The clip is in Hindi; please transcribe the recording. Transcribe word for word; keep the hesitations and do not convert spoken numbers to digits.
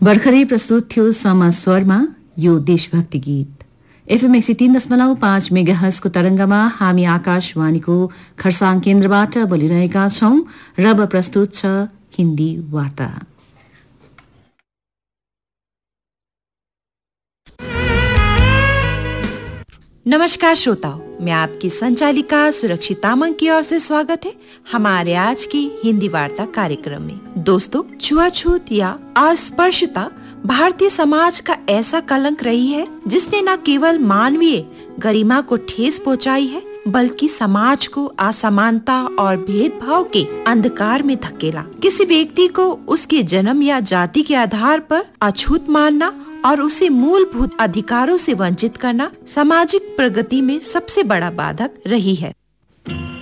भर्खरै प्रस्तुत थियो समा स्वरमा यो देशभक्ति गीत। एफएम एक सय तीन दशमलव पाँच मेगाहर्जको तरंगमा हामी आकाशवाणीको खरसाङ केन्द्रबाट बोलिरहेका छौं। र अब प्रस्तुत छ हिन्दी वार्ता। नमस्कार श्रोताओं, मैं आपकी संचालिका सुरक्षित तामंग की ओर से स्वागत है हमारे आज की हिंदी वार्ता कार्यक्रम में। दोस्तों, छुआछूत या अस्पृश्यता भारतीय समाज का ऐसा कलंक रही है जिसने न केवल मानवीय गरिमा को ठेस पहुंचाई है बल्कि समाज को असमानता और भेदभाव के अंधकार में धकेला। किसी व्यक्ति को उसके जन्म या जाति के आधार पर अछूत मानना और उसे मूलभूत अधिकारों से वंचित करना सामाजिक प्रगति में सबसे बड़ा बाधक रही है।